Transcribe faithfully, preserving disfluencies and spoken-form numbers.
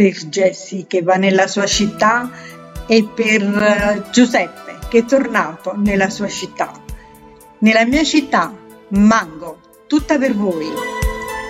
per Jessie che va nella sua città e per eh, Giuseppe che è tornato nella sua città. Nella mia città, mango, tutta per voi.